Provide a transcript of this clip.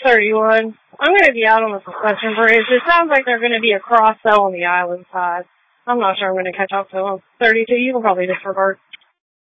31. I'm going to be out on the suspension bridge. It sounds like they're going to be a cross-sell on the island side. I'm not sure I'm going to catch up to them. 32, you can probably disregard.